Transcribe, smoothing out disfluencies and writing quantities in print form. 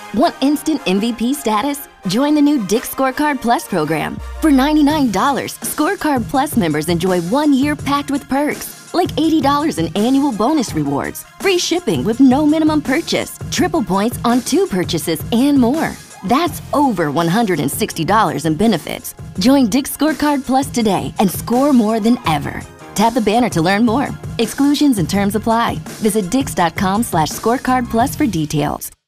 Want instant MVP status? Join the new Dick's Scorecard Plus program. For $99, Scorecard Plus members enjoy 1 year packed with perks, like $80 in annual bonus rewards, free shipping with no minimum purchase, triple points on 2 purchases, and more. That's over $160 in benefits. Join Dick's Scorecard Plus today and score more than ever. Tap the banner to learn more. Exclusions and terms apply. Visit dix.com/scorecardplus for details.